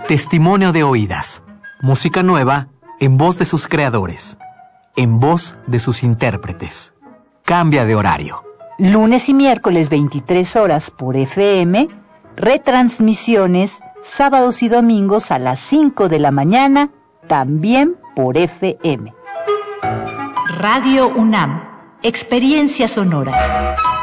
Testimonio de oídas. Música nueva en voz de sus creadores, en voz de sus intérpretes. Cambia de horario. Lunes y miércoles 23 horas por FM, retransmisiones sábados y domingos a las 5 de la mañana, también por FM. Radio UNAM, experiencia sonora.